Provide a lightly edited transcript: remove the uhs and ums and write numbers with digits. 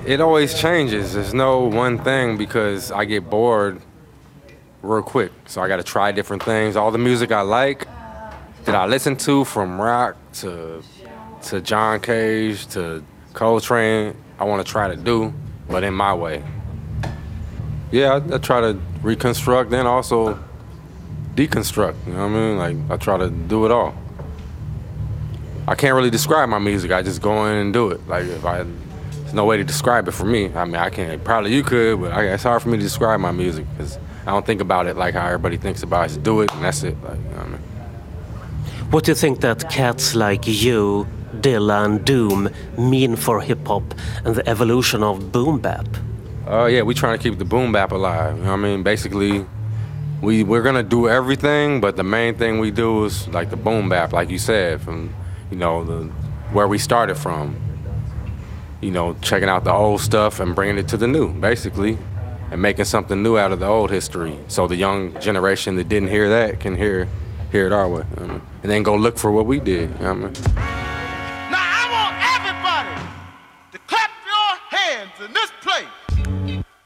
It always changes. There's no one thing because I get bored real quick. So I got to try different things. All the music I like that I listen to, from rock to John Cage to Coltrane, I want to try to do, but in my way. Yeah, I try to reconstruct and also deconstruct. You know what I mean? Like, I try to do it all. I can't really describe my music. I just go in and do it. Like, there's no way to describe it for me. I mean, I can't. Probably you could, but it's hard for me to describe my music because I don't think about it like how everybody thinks about it. Just do it, and that's it. Like, you know what I mean? What do you think that cats like you, Dilla and Doom mean for hip-hop and the evolution of boom bap? Yeah, we trying to keep the boom bap alive. You know what I mean? Basically, we're gonna do everything, but the main thing we do is like the boom bap, like you said, from where we started from. You know, checking out the old stuff and bringing it to the new, basically, and making something new out of the old history, so the young generation that didn't hear that can hear it our way, you know? And then go look for what we did. You know what I mean? Now I want everybody to clap your hands in this place